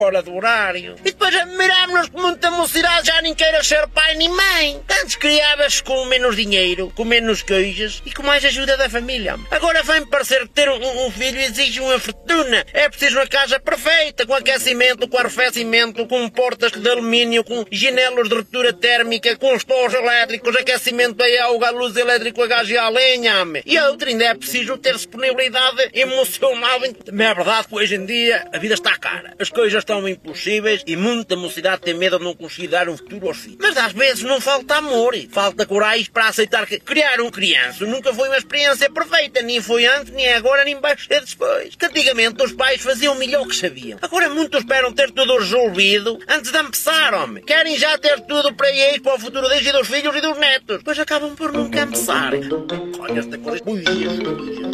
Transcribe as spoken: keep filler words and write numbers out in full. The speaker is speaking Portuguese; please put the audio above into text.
fora do horário. E depois admirámos-nos que muita mocidade já nem queira ser pai nem mãe. Antes criava-se com menos dinheiro, com menos coisas e com mais ajuda da família. Agora vem parecer que ter um, um filho exige uma fortuna. É preciso uma casa perfeita, com aquecimento, com arrefecimento, com portas de alumínio, com janelas de ruptura térmica, com estores elétricos, aquecimento a água, a luz elétrica, a gás e a lenha. E outra, ainda é preciso ter disponibilidade emocional. Também é verdade que hoje em dia a vida está cara. As coisas estão impossíveis e muita mocidade tem medo de não conseguir dar um futuro aos filhos. Mas às vezes não falta amor, falta coragem para aceitar que criar um criança nunca foi uma experiência perfeita, nem foi antes, nem agora, nem vai ser depois. Que antigamente os pais faziam o melhor que sabiam. Agora muitos esperam ter tudo resolvido antes de começar, homem. Querem já ter tudo para eles, para o futuro deles e dos filhos e dos netos. Depois acabam por nunca começar. Olha esta coisa.